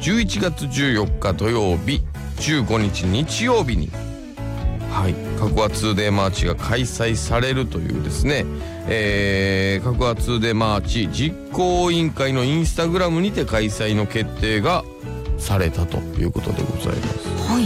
11月14日土曜日、15日日曜日に、はい、加古川 2day マーチが開催されるというですね、加古川 2day マーチ実行委員会のインスタグラムにて開催の決定がされたということでございます。 はい。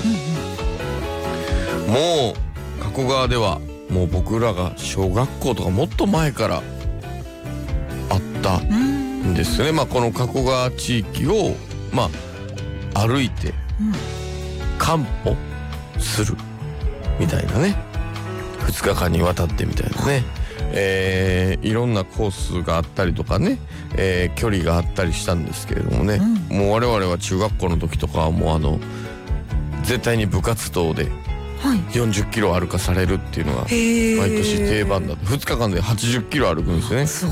もう加古川ではもう僕らが小学校とかもっと前からあったんですよね。まあこの加古川地域をまあ歩いて観歩するみたいなね、2日間にわたってみたいなね、いろんなコースがあったりとかね、距離があったりしたんですけれどもね、もう我々は中学校の時とかはもう絶対に部活動で40キロ歩かされるっていうのが毎年定番だと。2日間で80キロ歩くんですよね。 そう、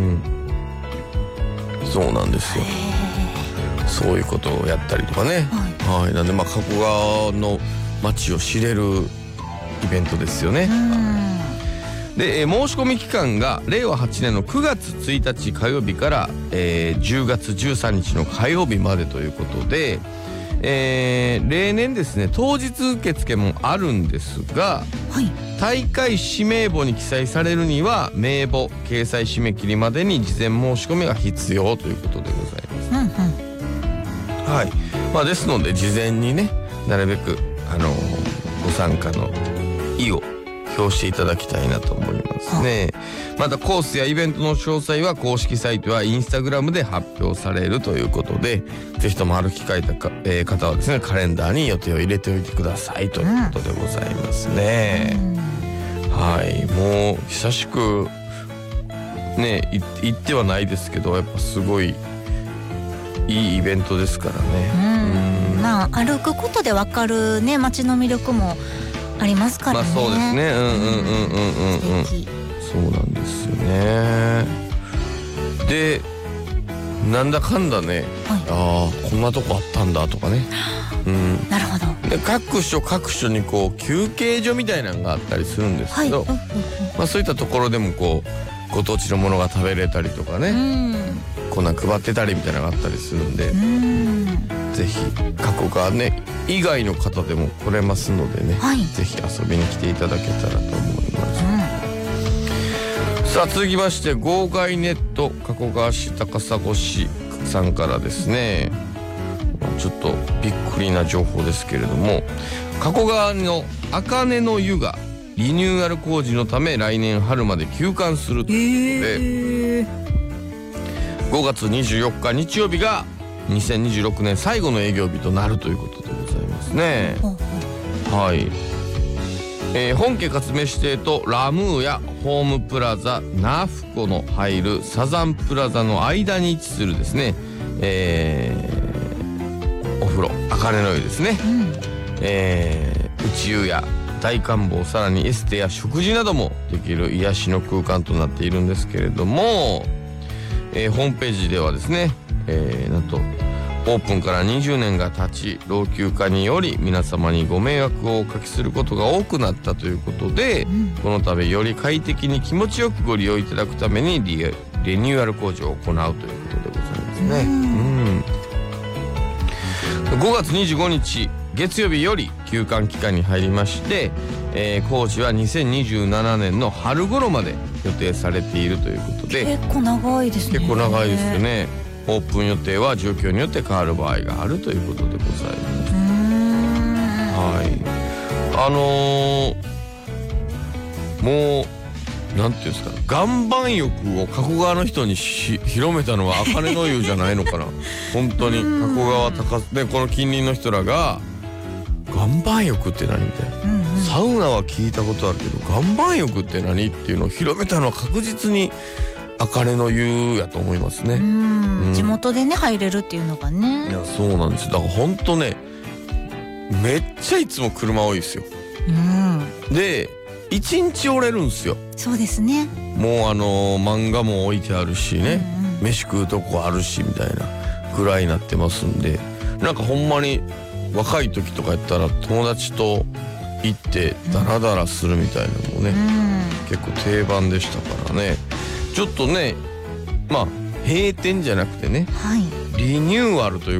そうなんですよ。そういうことをやったりとかね、はい、なんでまあ加古川の街を知れるイベントですよね。で、申し込み期間が令和8年の9月1日火曜日から、10月13日の火曜日までということで、例年ですね当日受付もあるんですが、大会指名簿に記載されるには名簿掲載締め切りまでに事前申し込みが必要ということでございます。はい、まあですので事前にねなるべくご参加の意を表していただきたいなと思いますね。またコースやイベントの詳細は公式サイトやインスタグラムで発表されるということで、ぜひとも歩き替えた方はですねカレンダーに予定を入れておいてくださいということでございますね。はい、もう久しくね行ってはないですけど、やっぱすごいいいイベントですからね。 まあ歩くことでわかるね街の魅力もありますからね。 まあそうですね。そうなんですよね。でなんだかんだね、こんなとこあったんだとかね。 なるほど。 で各所にこう休憩所みたいなのがあったりするんですけど、まあそういったところでもこうご当地のものが食べれたりとかね、こんなん配ってたりみたいなのがあったりするんで、ぜひ加古川ね以外の方でも来れますのでね、ぜひ遊びに来ていただけたらと思います。さあ続きまして号外ネット加古川市高砂市さんからですね、ちょっとびっくりな情報ですけれども、加古川の茜の湯がリニューアル工事のため来年春まで休館するということで、5月24日日曜日が2026年最後の営業日となるということでございますね。はい、本家勝目指定とラムーやホームプラザナフコの入るサザンプラザの間に位置するですね、お風呂茜の湯ですね、内湯や大観望、さらにエステや食事などもできる癒しの空間となっているんですけれども、ホームページではですね、なんとオープンから20年が経ち老朽化により皆様にご迷惑をおかけすることが多くなったということで、この度より快適に気持ちよくご利用いただくためにリニューアル工事を行うということでございますね。5月25日月曜日より休館期間に入りまして、工事は2027年の春頃まで予定されているということで、 結構長いですね。 結構長いですよね。オープン予定は状況によって変わる場合があるということでございます。はい、もうなんていうんですか、岩盤浴を加古川の人に広めたのは茜の湯じゃないのかな。本当に加古川でこの近隣の人らが岩盤浴って何みたいな、サウナは聞いたことあるけど岩盤浴って何っていうのを広めたのは確実に茜の湯やと思いますね。 地元でね入れるっていうのがね。 いやそうなんですよ。だから本当ねめっちゃいつも車多いですよ。で一日折れるんですよ。 そうですね。 もう漫画も置いてあるしね、飯食うとこあるしみたいなぐらいになってますんで、なんかほんまに若い時とかやったら友達と行ってダラダラするみたいなのもね、結構定番でしたからね。ちょっとねまあ閉店じゃなくてね、リニューアルという